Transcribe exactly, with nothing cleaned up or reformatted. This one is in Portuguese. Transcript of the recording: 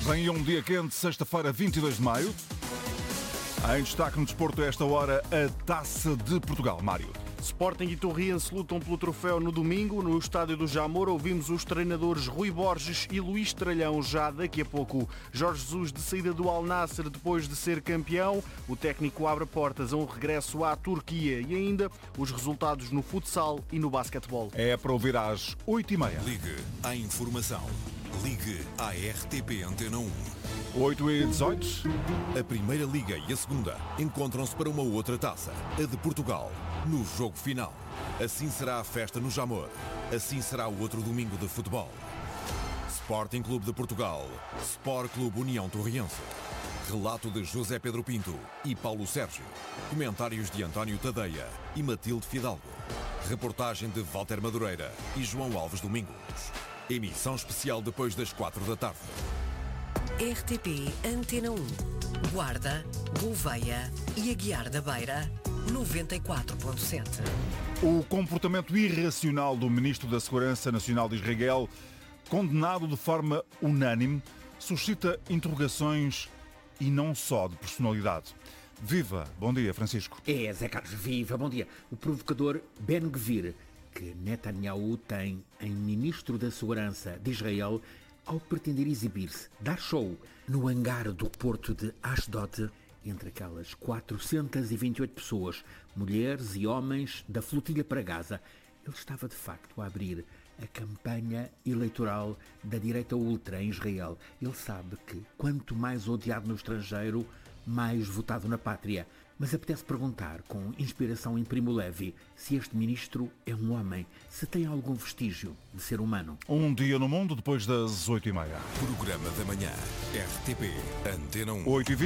Vem um dia quente, sexta-feira, vinte e dois de maio. Em destaque no desporto, a esta hora, a Taça de Portugal. Mário. Sporting e Torriense lutam pelo troféu no domingo. No estádio do Jamor ouvimos os treinadores Rui Borges e Luís Tralhão. Já daqui a pouco, Jorge Jesus de saída do Al Nassr depois de ser campeão. O técnico abre portas a um regresso à Turquia e ainda os resultados no futsal e no basquetebol. É para ouvir às oito e meia. Ligue à informação. Ligue à R T P Antena um. oito e dezoito. A Primeira Liga e a Segunda encontram-se para uma outra taça, a de Portugal, no jogo final. Assim será a festa no Jamor. Assim será o outro domingo de futebol. Sporting Clube de Portugal, Sport Clube União Torriense. Relato de José Pedro Pinto e Paulo Sérgio. Comentários de António Tadeia e Matilde Fidalgo. Reportagem de Walter Madureira e João Alves Domingos. Emissão especial depois das quatro da tarde. R T P Antena um. Guarda, Gouveia e Aguiar da Beira, noventa e quatro ponto sete. O comportamento irracional do Ministro da Segurança Nacional de Israel, condenado de forma unânime, suscita interrogações e não só de personalidade. Viva! Bom dia, Francisco. É, Zé Carlos, viva! Bom dia. O provocador Ben Gvir, que Netanyahu tem em Ministro da Segurança de Israel, ao pretender exibir-se, dar show, no hangar do porto de Ashdod, entre aquelas quatrocentas e vinte e oito pessoas, mulheres e homens da flotilha para Gaza. Ele estava, de facto, a abrir a campanha eleitoral da direita ultra em Israel. Ele sabe que, quanto mais odiado no estrangeiro, mais votado na pátria. Mas apetece perguntar, com inspiração em Primo Levi, se este ministro é um homem, se tem algum vestígio de ser humano. Um dia no mundo, depois das oito e meia. Programa da Manhã. R T P Antena um. oito e vinte.